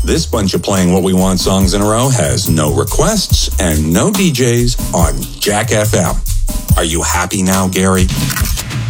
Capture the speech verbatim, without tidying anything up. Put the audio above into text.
This bunch of Playing What We Want songs in a row has no requests and no D Js on Jack F M. Are you happy now, Gary?